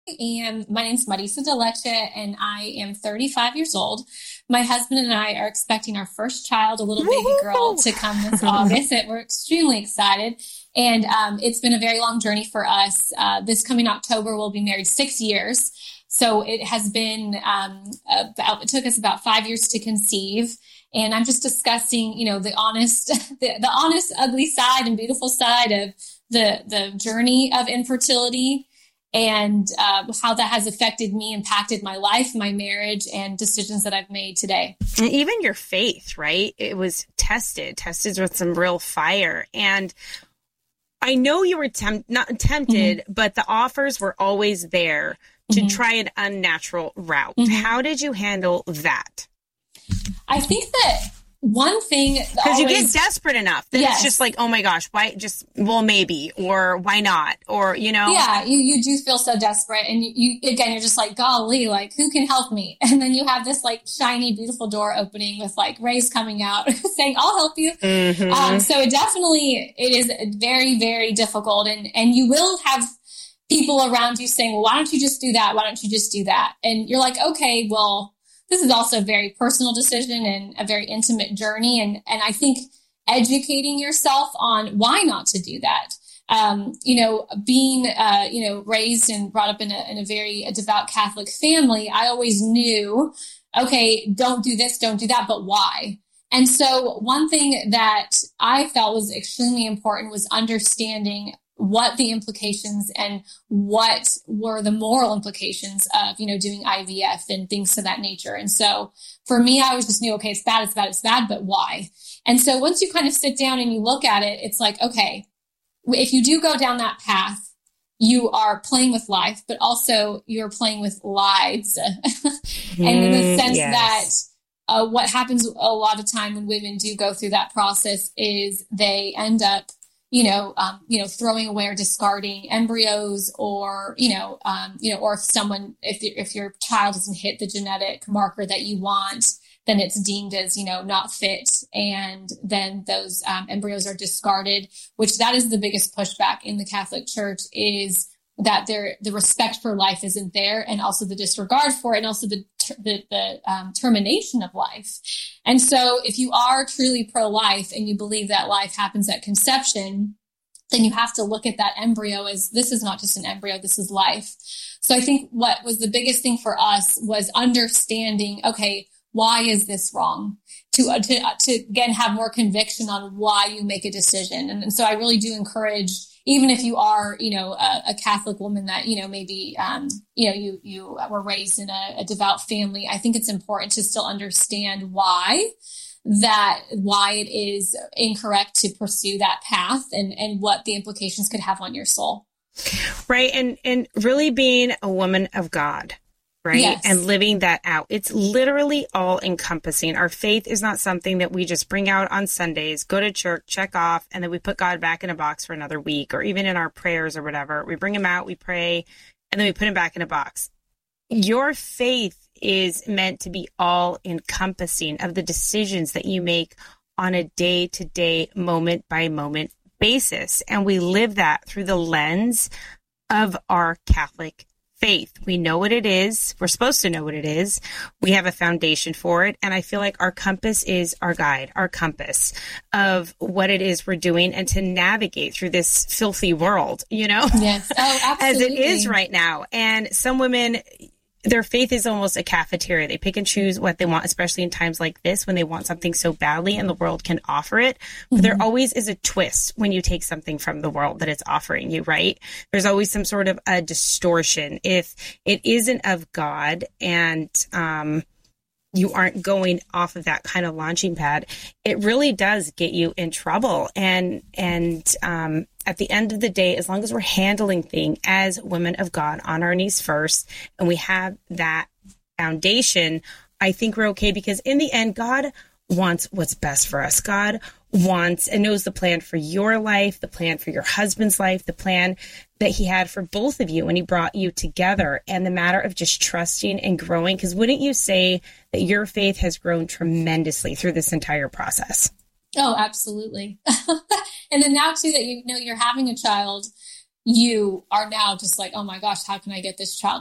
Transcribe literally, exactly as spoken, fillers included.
am, my name's Marisa Deleche, and I am thirty-five years old. My husband and I are expecting our first child, a little baby girl, to come this August. And we're extremely excited. And um, it's been a very long journey for us. Uh, this coming October, we'll be married six years. So it has been, um, about, it took us about five years to conceive. And I'm just discussing, you know, the honest, the, the honest, ugly side and beautiful side of the, the journey of infertility, and uh, how that has affected me, impacted my life, my marriage, and decisions that I've made today. And even your faith, right? It was tested, tested with some real fire. And I know you were temp- not tempted, mm-hmm. but the offers were always there to mm-hmm. try an unnatural route. Mm-hmm. How did you handle that? I think that one thing, because you get desperate enough that yes. it's just like, oh my gosh, why just, well, maybe, or why not? Or, you know, yeah, you, you do feel so desperate. And you, you, again, you're just like, golly, like, who can help me? And then you have this like shiny, beautiful door opening with like rays coming out saying, I'll help you. Mm-hmm. Um, so it definitely, it is very, very difficult. And, and you will have people around you saying, well, why don't you just do that? Why don't you just do that? And you're like, okay, well, this is also a very personal decision and a very intimate journey. And, and I think educating yourself on why not to do that. Um, you know, being, uh, you know, raised and brought up in a, in a very a devout Catholic family, I always knew, okay, don't do this, don't do that, but why? And so one thing that I felt was extremely important was understanding what the implications and what were the moral implications of, you know, doing I V F and things to that nature. And so for me, I always just knew, okay, it's bad, it's bad, it's bad, but why? And so once you kind of sit down and you look at it, it's like, okay, if you do go down that path, you are playing with life, but also you're playing with lives. And in the sense yes. that uh, what happens a lot of time when women do go through that process is they end up you know, um, you know, throwing away or discarding embryos, or, you know, um, you know, or if someone, if, if your child doesn't hit the genetic marker that you want, then it's deemed as, you know, not fit. And then those um, embryos are discarded, which that is the biggest pushback in the Catholic Church, is that there, the respect for life isn't there, and also the disregard for it, and also the the, the um, termination of life. And so if you are truly pro-life and you believe that life happens at conception, then you have to look at that embryo as, this is not just an embryo, this is life. So I think what was the biggest thing for us was understanding, okay, why is this wrong? To, uh, to, uh, to again, have more conviction on why you make a decision. And, and so I really do encourage, even if you are, you know, a, a Catholic woman that, you know, maybe, um, you know, you, you were raised in a, a devout family, I think it's important to still understand why that, why it is incorrect to pursue that path, and, and what the implications could have on your soul. Right. And, and really being a woman of God. Right. Yes. And living that out. It's literally all encompassing. Our faith is not something that we just bring out on Sundays, go to church, check off, and then we put God back in a box for another week, or even in our prayers or whatever. We bring him out, we pray, and then we put him back in a box. Your faith is meant to be all encompassing of the decisions that you make on a day to day, moment by moment basis. And we live that through the lens of our Catholic faith. We know what it is. We're supposed to know what it is. We have a foundation for it. And I feel like our compass is our guide, our compass of what it is we're doing, and to navigate through this filthy world, you know, yes. Oh, absolutely. As it is right now. And some women, their faith is almost a cafeteria. They pick and choose what they want, especially in times like this when they want something so badly and the world can offer it. But mm-hmm. there always is a twist when you take something from the world that it's offering you, right? There's always some sort of a distortion. If it isn't of God, and um, you aren't going off of that kind of launching pad, it really does get you in trouble. And, and, um, at the end of the day, as long as we're handling things as women of God on our knees first, and we have that foundation, I think we're okay, because in the end, God wants what's best for us. God wants and knows the plan for your life, the plan for your husband's life, the plan that he had for both of you when he brought you together, and the matter of just trusting and growing. Because wouldn't you say that your faith has grown tremendously through this entire process? Oh, absolutely. And then now too that you know you're having a child, you are now just like, oh my gosh, how can I get this child